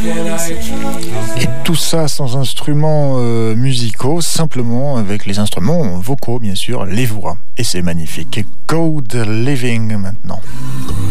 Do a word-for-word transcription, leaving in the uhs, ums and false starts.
Et tout ça sans instruments euh, musicaux, simplement avec les instruments vocaux, bien sûr, les voix. Et c'est magnifique. Code Living maintenant.